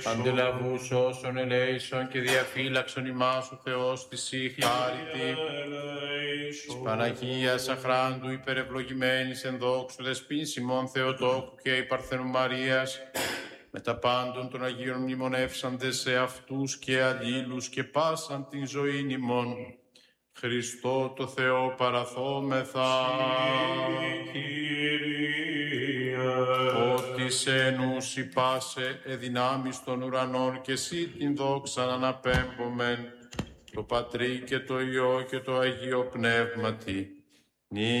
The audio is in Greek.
Αντελαβούς όσων ελέησον και διαφύλαξον ημάς ο Θεός της ήχη χάρητη. Της Παναγίας αχράντου υπερευλογημένης εν δόξου δεσπίν Σιμών Θεοτόκου και η Παρθενού Μαρίας, με τα πάντων των Αγίων μνημονεύσαντες σε αυτούς και αλλήλους και πάσαν την ζωήν ημών. Χριστό το Θεό παραθόμεθα. Ότι σε νους πάσε εδυνάμεις των ουρανών και εσύ την δόξαν αναπέμπομεν, το Πατρί και το Υιό και το Αγίο Πνεύματι,